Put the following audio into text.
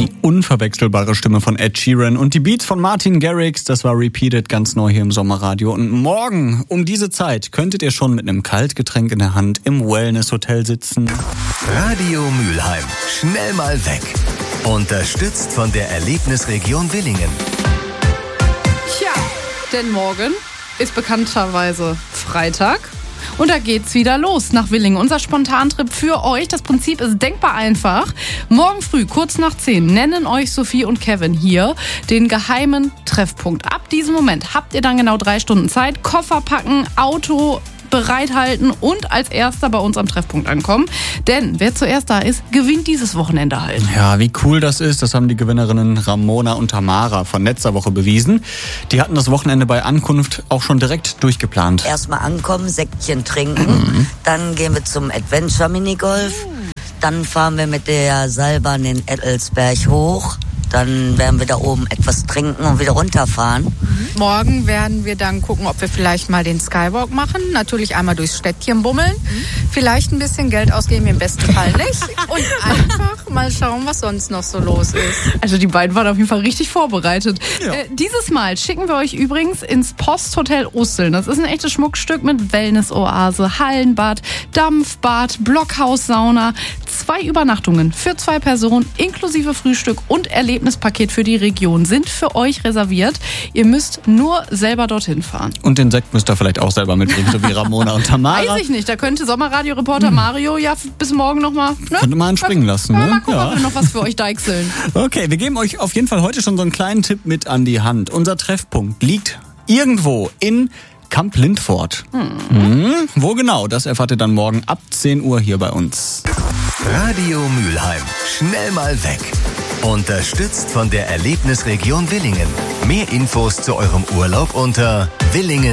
Die unverwechselbare Stimme von Ed Sheeran und die Beats von Martin Garrix, das war Repeated, ganz neu hier im Sommerradio. Und morgen um diese Zeit könntet ihr schon mit einem Kaltgetränk in der Hand im Wellness-Hotel sitzen. Radio Mülheim, schnell mal weg. Unterstützt von der Erlebnisregion Willingen. Tja, denn morgen ist bekannterweise Freitag. Und da geht's wieder los nach Willingen. Unser Spontantrip für euch. Das Prinzip ist denkbar einfach. Morgen früh, kurz nach 10, nennen euch Sophie und Kevin hier den geheimen Treffpunkt. Ab diesem Moment habt ihr dann genau 3 Stunden Zeit. Koffer packen, Auto bereithalten und als Erster bei uns am Treffpunkt ankommen. Denn wer zuerst da ist, gewinnt dieses Wochenende halt. Ja, wie cool das ist, das haben die Gewinnerinnen Ramona und Tamara von letzter Woche bewiesen. Die hatten das Wochenende bei Ankunft auch schon direkt durchgeplant. Erstmal ankommen, Säckchen trinken, dann gehen wir zum Adventure Minigolf, dann fahren wir mit der Seilbahn den Ettelsberg hoch. Dann werden wir da oben etwas trinken und wieder runterfahren. Morgen werden wir dann gucken, ob wir vielleicht mal den Skywalk machen. Natürlich einmal durchs Städtchen bummeln. Vielleicht ein bisschen Geld ausgeben, im besten Fall nicht. Und einfach mal schauen, was sonst noch so los ist. Also die beiden waren auf jeden Fall richtig vorbereitet. Ja. Dieses Mal schicken wir euch übrigens ins Posthotel Usseln. Das ist ein echtes Schmuckstück mit Wellness-Oase, Hallenbad, Dampfbad, Blockhaussauna. 2 Übernachtungen für 2 Personen inklusive Frühstück und Erlebnispaket für die Region sind für euch reserviert. Ihr müsst nur selber dorthin fahren. Und den Sekt müsst ihr vielleicht auch selber mitbringen, so wie Ramona und Tamara. Weiß ich nicht, da könnte Sommerradio-Reporter Mario ja bis morgen nochmal... Ne? Könnte man springen lassen, ne? Mal gucken, ob wir noch was für euch deichseln. Okay, wir geben euch auf jeden Fall heute schon so einen kleinen Tipp mit an die Hand. Unser Treffpunkt liegt irgendwo in Kamp Lindfort. Wo genau, das erfahrt ihr dann morgen ab 10 Uhr hier bei uns. Radio Mülheim, schnell mal weg. Unterstützt von der Erlebnisregion Willingen. Mehr Infos zu eurem Urlaub unter willingen-.